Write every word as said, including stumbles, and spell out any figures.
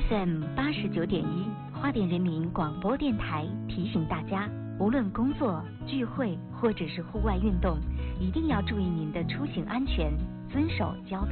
F M 八十九点一，花莲人民广播电台提醒大家，无论工作、聚会或者是户外运动，一定要注意您的出行安全，遵守交通。